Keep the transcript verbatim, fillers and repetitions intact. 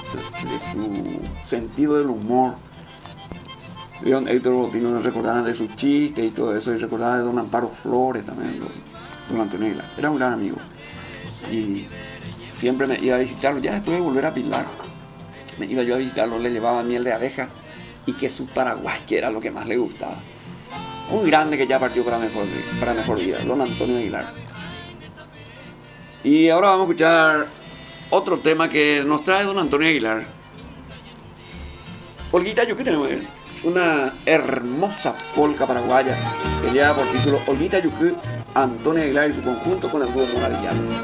de su sentido del humor. Don Héctor Bottino nos recordaba de sus chistes y todo eso, y recordaba de don Amparo Flores también, don, don Antonio Aguilar. Era un gran amigo. Y siempre me iba a visitarlo, ya después de volver a Pilar, me iba yo a visitarlo, le llevaba miel de abeja y queso Paraguay, que era lo que más le gustaba. Un grande que ya partió para mejor, para mejor vida, don Antonio Aguilar. Y ahora vamos a escuchar otro tema que nos trae don Antonio Aguilar. Olguita Yuquí tenemos, ¿eh? Una hermosa polca paraguaya que lleva por título Olguita Yuquí, Antonio Aguilar y su conjunto con el dúo Moravillano.